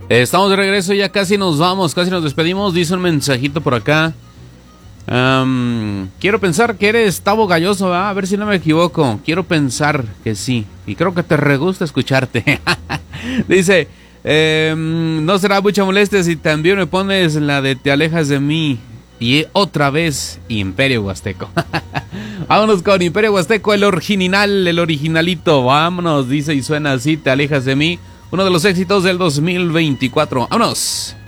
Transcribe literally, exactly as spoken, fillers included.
Estamos de regreso, ya casi nos vamos, casi nos despedimos. Dice un mensajito por acá. Um, quiero pensar que eres Tavo Galloso, ¿verdad? A ver si no me equivoco. Quiero pensar que sí. Y creo que te re gusta escucharte. Dice, eh, no será mucha molestia si también me pones la de Te alejas de mí. Y otra vez, Imperio Huasteco. Vámonos con Imperio Huasteco, el original, el originalito. Vámonos, dice y suena así, Te alejas de mí. Uno de los éxitos del dos mil veinticuatro. ¡Vámonos!